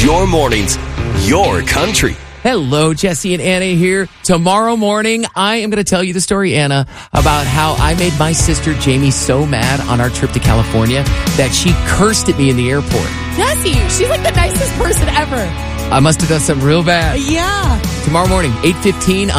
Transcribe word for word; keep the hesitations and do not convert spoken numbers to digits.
Your mornings, your country. Hello, Jesse and Anna here. Tomorrow morning, I am going to tell you the story, Anna, about how I made my sister Jamie so mad on our trip to California that she cursed at me in the airport. Jesse, she's like the nicest person ever. I must have done something real bad. Yeah. Tomorrow morning, eight fifteen